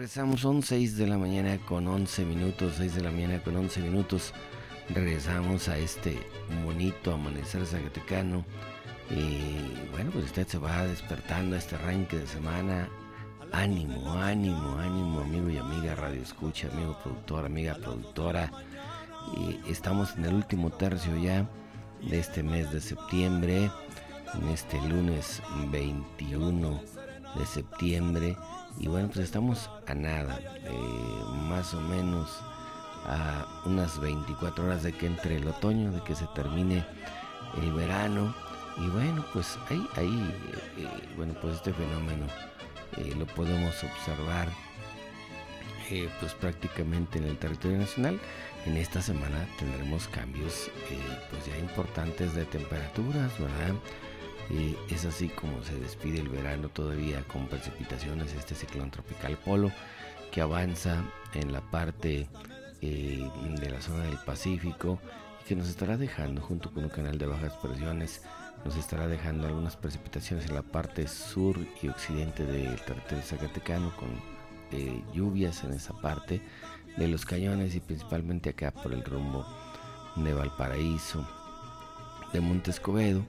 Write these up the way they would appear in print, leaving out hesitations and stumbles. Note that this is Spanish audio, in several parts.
regresamos, son 6 de la mañana con 11 minutos, 6 de la mañana con 11 minutos. Regresamos a este bonito amanecer zacatecano. Y bueno, pues usted se va despertando a este arranque de semana. Ánimo, ánimo, ánimo, amigo y amiga radio escucha, amigo productor, amiga productora. Y estamos en el último tercio ya de este mes de septiembre, en este lunes 21 de septiembre. Y bueno, pues estamos a nada, más o menos a unas 24 horas de que entre el otoño, de que se termine el verano. Y bueno, pues ahí bueno, pues este fenómeno lo podemos observar pues prácticamente en el territorio nacional. En esta semana tendremos cambios pues ya importantes de temperaturas, ¿verdad? Es así como se despide el verano todavía con precipitaciones este ciclón tropical Polo que avanza en la parte de la zona del Pacífico y que nos estará dejando, junto con un canal de bajas presiones, nos estará dejando algunas precipitaciones en la parte sur y occidente del territorio zacatecano, con lluvias en esa parte de los cañones y principalmente acá por el rumbo de Valparaíso, de Monte Escobedo,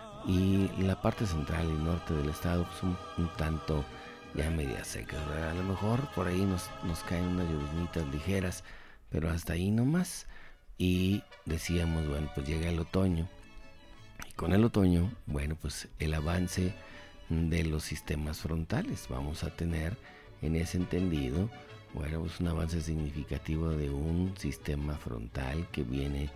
y la parte central y norte del estado pues un tanto ya media secas, ¿verdad? A lo mejor por ahí nos caen unas lluvias ligeras, pero hasta ahí nomás. Y decíamos, bueno, pues llega el otoño, y con el otoño, bueno, pues el avance de los sistemas frontales. Vamos a tener en ese entendido, bueno, pues un avance significativo de un sistema frontal que viene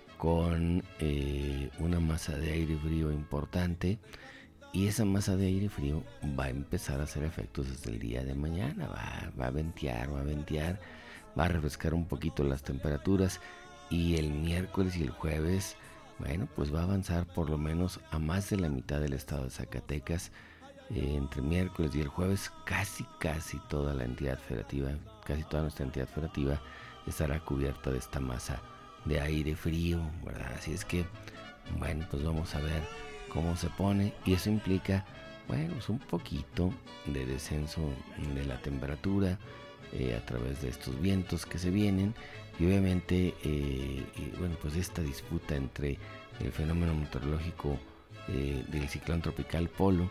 con una masa de aire frío importante, y esa masa de aire frío va a empezar a hacer efectos desde el día de mañana. Va a ventear, va a refrescar un poquito las temperaturas, y el miércoles y el jueves, bueno, pues va a avanzar por lo menos a más de la mitad del estado de Zacatecas. Entre miércoles y el jueves casi toda la entidad federativa, casi toda nuestra entidad federativa estará cubierta de esta masa de aire frío, ¿verdad? Así es que, bueno, pues vamos a ver cómo se pone, y eso implica, bueno, pues un poquito de descenso de la temperatura a través de estos vientos que se vienen, y obviamente, bueno, pues esta disputa entre el fenómeno meteorológico del ciclón tropical Polo,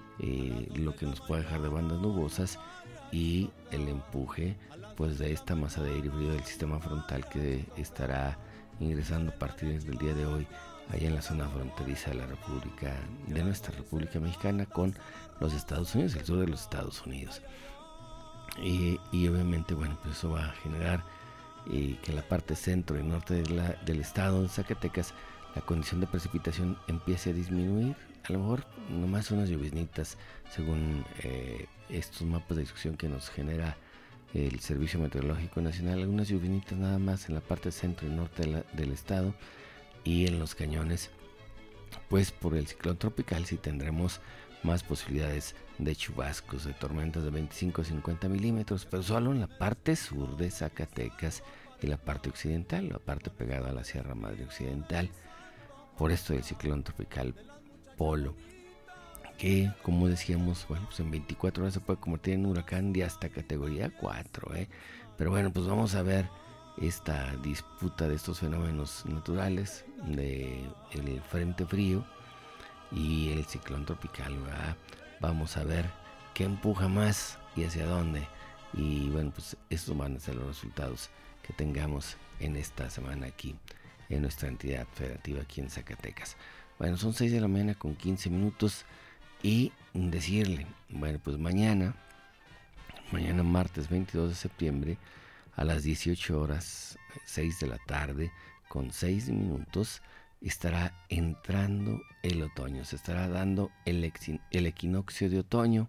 lo que nos puede dejar de bandas nubosas, y el empuje pues de esta masa de aire frío del sistema frontal que estará ingresando a partir del día de hoy allá en la zona fronteriza de la República, de nuestra República Mexicana con los Estados Unidos, el sur de los Estados Unidos. Y obviamente, bueno, pues eso va a generar que la parte centro y norte del estado de Zacatecas, la condición de precipitación empiece a disminuir. A lo mejor nomás unas lloviznitas, según estos mapas de discusión que nos genera el Servicio Meteorológico Nacional, algunas lloviznitas nada más en la parte centro y norte del estado, y en los cañones, pues por el ciclón tropical sí tendremos más posibilidades de chubascos, de tormentas de 25 a 50 milímetros, pero solo en la parte sur de Zacatecas y la parte occidental, la parte pegada a la Sierra Madre Occidental, por esto del ciclón tropical Polo, que como decíamos, bueno, pues en 24 horas se puede convertir en un huracán de hasta categoría 4, pero bueno, pues vamos a ver esta disputa de estos fenómenos naturales, de el frente frío y el ciclón tropical, ¿verdad? Vamos a ver qué empuja más y hacia dónde, y bueno, pues estos van a ser los resultados que tengamos en esta semana aquí en nuestra entidad federativa aquí en Zacatecas. Bueno, son 6 de la mañana con 15 minutos, y decirle, bueno, pues mañana martes 22 de septiembre a las 18 horas 6 de la tarde con 6 minutos estará entrando el otoño, se estará dando el equinoccio de otoño,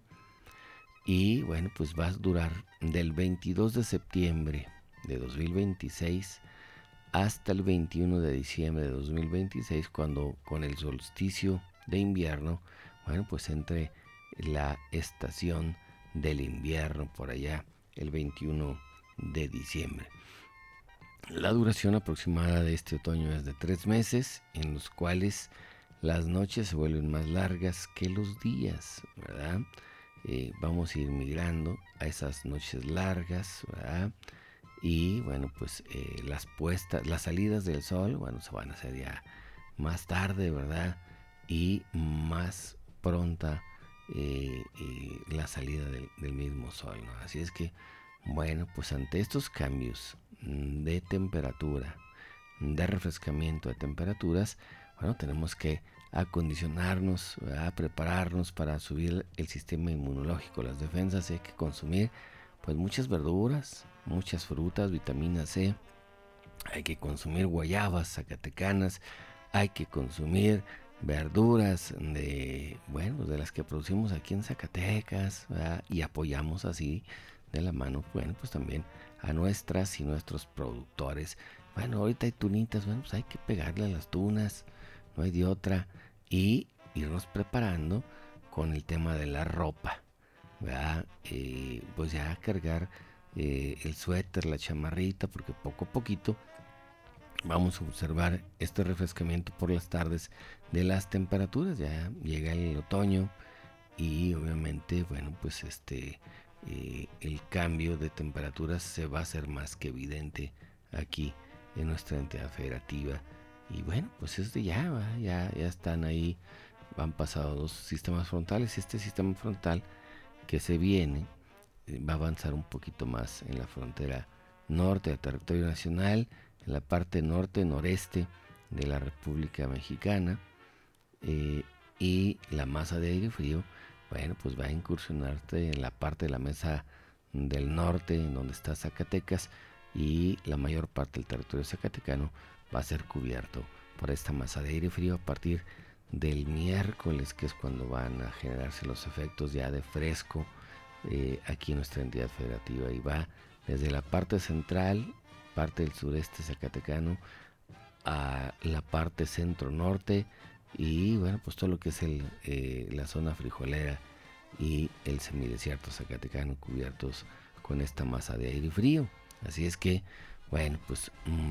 y bueno, pues va a durar del 22 de septiembre de 2026 hasta el 21 de diciembre de 2026, cuando con el solsticio de invierno, bueno, pues entre la estación del invierno por allá el 21 de diciembre. La duración aproximada de este otoño es de 3 meses, en los cuales las noches se vuelven más largas que los días, ¿verdad? vamos a ir migrando a esas noches largas, ¿verdad? Y bueno, pues las salidas del sol, bueno, se van a hacer ya más tarde, ¿verdad? Y más pronta la salida del mismo sol, ¿no? Así es que, bueno, pues ante estos cambios de temperatura, de refrescamiento de temperaturas, bueno, tenemos que acondicionarnos, a prepararnos para subir el sistema inmunológico, las defensas. Hay que consumir pues muchas verduras, muchas frutas, vitamina C, hay que consumir guayabas zacatecanas, hay que consumir verduras de las que producimos aquí en Zacatecas, ¿verdad? Y apoyamos así de la mano, bueno, pues también a nuestras y nuestros productores. Bueno, ahorita hay tunitas, bueno, pues hay que pegarle a las tunas, no hay de otra, y irnos preparando con el tema de la ropa, ¿verdad? Pues ya cargar el suéter, la chamarrita, porque poco a poquito vamos a observar este refrescamiento por las tardes de las temperaturas. Ya llega el otoño y obviamente, bueno, pues el cambio de temperaturas se va a hacer más que evidente aquí en nuestra entidad federativa. Y bueno, pues ya están ahí, han pasado 2 sistemas frontales. Este sistema frontal que se viene va a avanzar un poquito más en la frontera norte del territorio nacional, en la parte norte-noreste de la República Mexicana, y la masa de aire frío, bueno, pues va a incursionarte en la parte de la mesa del norte, en donde está Zacatecas, y la mayor parte del territorio zacatecano va a ser cubierto por esta masa de aire frío a partir del miércoles, que es cuando van a generarse los efectos ya de fresco aquí en nuestra entidad federativa, y va desde la parte central, parte del sureste zacatecano, a la parte centro-norte, y bueno, pues todo lo que es la zona frijolera y el semidesierto zacatecano cubiertos con esta masa de aire frío. Así es que, bueno, pues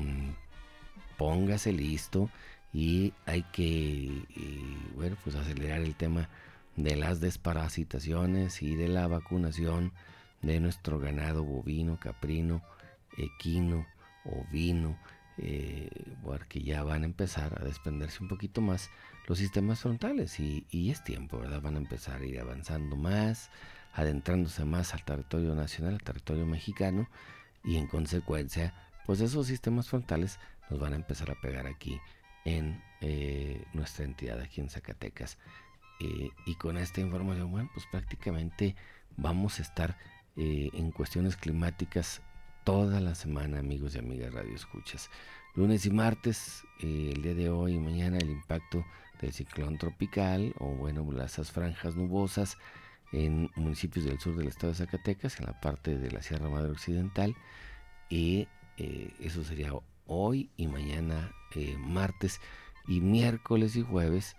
póngase listo, y hay que, bueno, pues acelerar el tema de las desparasitaciones y de la vacunación de nuestro ganado bovino, caprino, equino, ovino, porque ya van a empezar a desprenderse un poquito más los sistemas frontales, y es tiempo, ¿verdad? Van a empezar a ir avanzando más, adentrándose más al territorio nacional, al territorio mexicano, y en consecuencia, pues esos sistemas frontales nos van a empezar a pegar aquí en nuestra entidad, aquí en Zacatecas. Y con esta información, bueno, pues prácticamente vamos a estar en cuestiones climáticas toda la semana, amigos y amigas Radio Escuchas. Lunes y martes, el día de hoy y mañana, el impacto del ciclón tropical, o bueno, esas franjas nubosas en municipios del sur del estado de Zacatecas, en la parte de la Sierra Madre Occidental, y eso sería hoy y mañana, martes, y miércoles y jueves,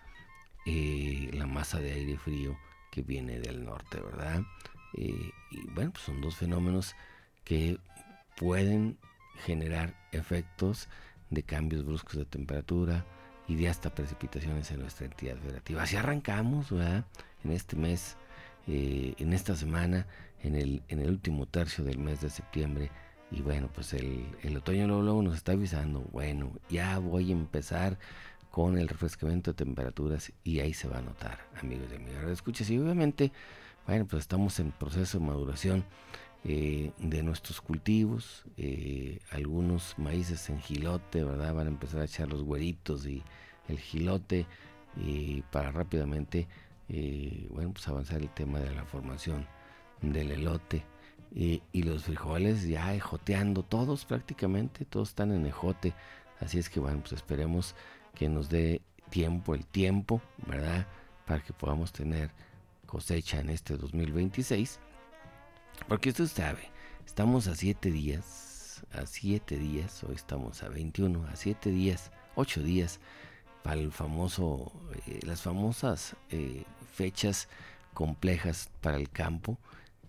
la masa de aire frío que viene del norte, ¿verdad? Y bueno, pues son 2 fenómenos que pueden generar efectos de cambios bruscos de temperatura y de hasta precipitaciones en nuestra entidad federativa. Así arrancamos, ¿verdad? En este mes, en esta semana, en el último tercio del mes de septiembre. Y bueno, pues el otoño luego nos está avisando, bueno, ya voy a empezar con el refrescamiento de temperaturas, y ahí se va a notar, amigos y amigas. Escuchas, y obviamente, bueno, pues estamos en proceso de maduración de nuestros cultivos. Algunos maíces en jilote, ¿verdad? Van a empezar a echar los güeritos y el jilote, para rápidamente, bueno, pues avanzar el tema de la formación del elote. Y los frijoles ya ejoteando, todos prácticamente, todos están en ejote. Así es que bueno, pues esperemos que nos dé el tiempo, ¿verdad? Para que podamos tener cosecha en este 2026. Porque usted sabe, estamos a 7 días, hoy estamos a 21, a 7 días, 8 días, para el famoso, las famosas fechas complejas para el campo,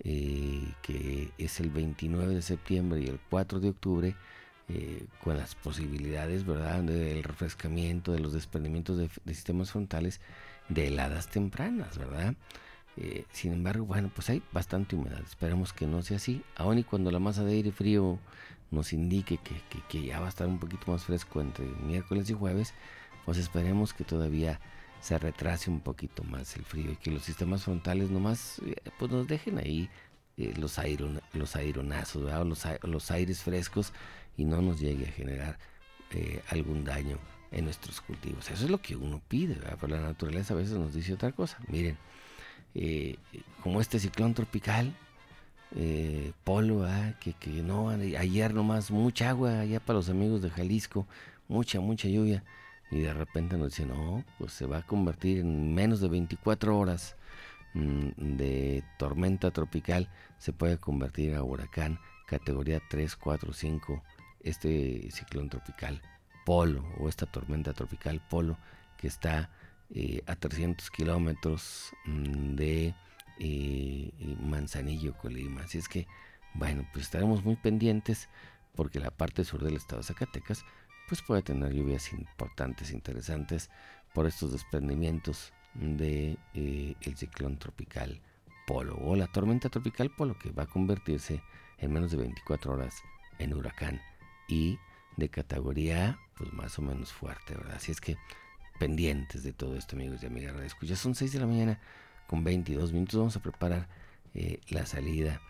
que es el 29 de septiembre y el 4 de octubre, con las posibilidades, ¿verdad?, del refrescamiento, de los desprendimientos de sistemas frontales, de heladas tempranas, ¿verdad? Sin embargo, bueno, pues hay bastante humedad. Esperemos que no sea así. Aún y cuando la masa de aire frío nos indique que ya va a estar un poquito más fresco entre miércoles y jueves, pues esperemos que todavía se retrase un poquito más el frío y que los sistemas frontales nomás pues nos dejen ahí los aironazos, ¿verdad? Los aires frescos, y no nos llegue a generar algún daño en nuestros cultivos. Eso es lo que uno pide, ¿verdad? Pero la naturaleza a veces nos dice otra cosa. Miren, como este ciclón tropical Polo, que no, ayer nomás mucha agua allá para los amigos de Jalisco, mucha lluvia, y de repente nos dicen, no, pues se va a convertir en menos de 24 horas de tormenta tropical, se puede convertir a huracán categoría 3, 4, 5, este ciclón tropical Polo, o esta tormenta tropical Polo, que está a 300 kilómetros de Manzanillo, Colima. Así es que, bueno, pues estaremos muy pendientes, porque la parte sur del estado de Zacatecas pues puede tener lluvias importantes, interesantes, por estos desprendimientos de el ciclón tropical Polo, o la tormenta tropical Polo, que va a convertirse en menos de 24 horas en huracán, y de categoría pues más o menos fuerte, ¿verdad? Así es que pendientes de todo esto, amigos y amigas Radio Escucha. Son 6 de la mañana con 22 minutos. Vamos a preparar la salida,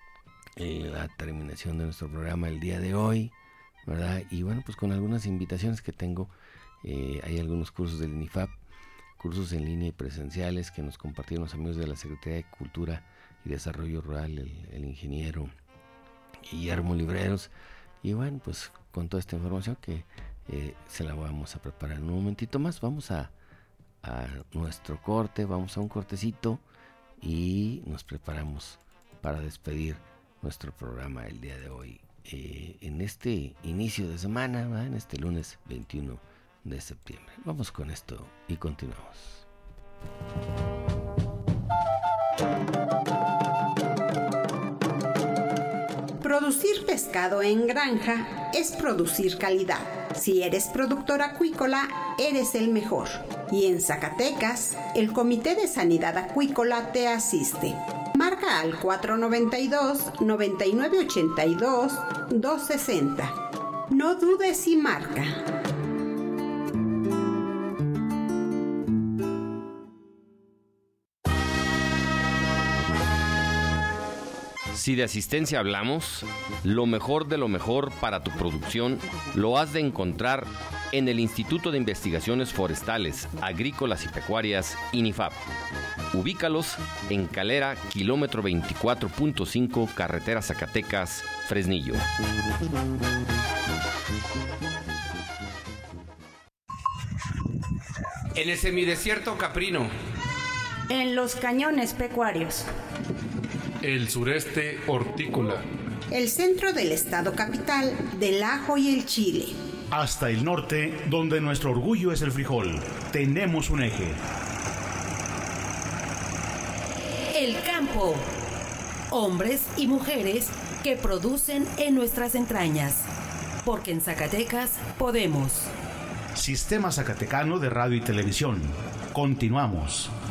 la terminación de nuestro programa el día de hoy, ¿verdad? Y bueno, pues con algunas invitaciones que tengo. Hay algunos cursos del INIFAP, cursos en línea y presenciales que nos compartieron los amigos de la Secretaría de Cultura y Desarrollo Rural, el ingeniero Guillermo Libreros. Y bueno, pues con toda esta información que se la vamos a preparar en un momentito más. Vamos a nuestro corte, vamos a un cortecito y nos preparamos para despedir nuestro programa el día de hoy, en este inicio de semana, ¿verdad? En este lunes 21 de septiembre. Vamos con esto y continuamos. Producir pescado en granja es producir calidad. Si eres productor acuícola, eres el mejor. Y en Zacatecas, el Comité de Sanidad Acuícola te asiste. Marca al 492-9982-260. No dudes y marca. Si de asistencia hablamos, lo mejor de lo mejor para tu producción lo has de encontrar en el Instituto de Investigaciones Forestales, Agrícolas y Pecuarias, INIFAP. Ubícalos en Calera, kilómetro 24.5, carretera Zacatecas, Fresnillo. En el semidesierto caprino. En los cañones pecuarios. El sureste hortícola. El centro del estado capital del ajo y el chile. Hasta el norte, donde nuestro orgullo es el frijol. Tenemos un eje. El campo. Hombres y mujeres que producen en nuestras entrañas. Porque en Zacatecas podemos. Sistema Zacatecano de Radio y Televisión. Continuamos.